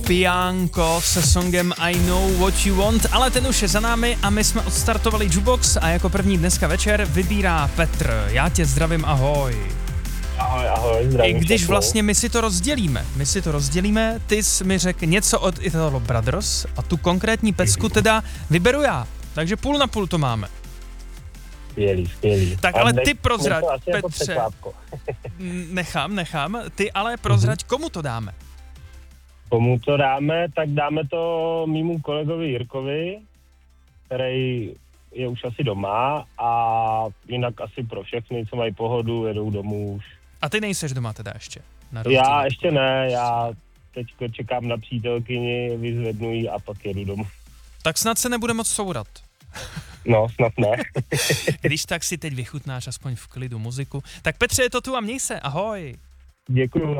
Pianko se songem I Know What You Want, ale ten už je za námi a my jsme odstartovali Jukebox a jako první dneska večer vybírá Petr. Já tě zdravím, ahoj. Ahoj, zdravím. I když vlastně my si to rozdělíme, ty jsi mi řekl něco od Italo Brothers a tu konkrétní pecku teda vyberu já, takže půl na půl to máme. Skvělý. Tak ale ty prozrať, jako Petře. Nechám, ty ale prozrať, komu to dáme? Komu to dáme, tak dáme to mýmu kolegovi Jirkovi, který je už asi doma a jinak asi pro všechny, co mají pohodu, jedou domů už. A ty nejseš doma teda ještě? Já ještě ne, já teď čekám na přítelkyni, vyzvednu ji a pak jedu domů. Tak snad se nebude moc sourat. No, snad ne. Když tak si teď vychutnáš aspoň v klidu muziku. Tak Petře, je to tu a měj se, ahoj. Děkuju.